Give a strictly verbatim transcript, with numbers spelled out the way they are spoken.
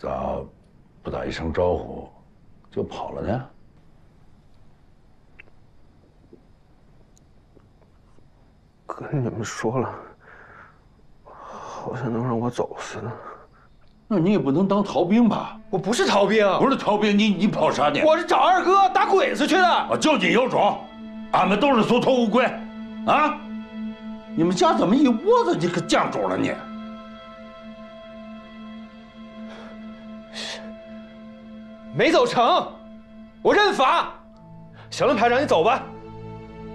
咋不打一声招呼就跑了呢？ 跟你们说了，好像能让我走似的。 那你也不能当逃兵吧？ 我不是逃兵， 不是逃兵，你你跑啥呢？ 我是找二哥打鬼子去的。 啊，就你有种！俺们都是缩头乌龟，啊！你们家怎么一窝子这个犟主了呢？ 没走成，我认罚。行了，排长，你走吧。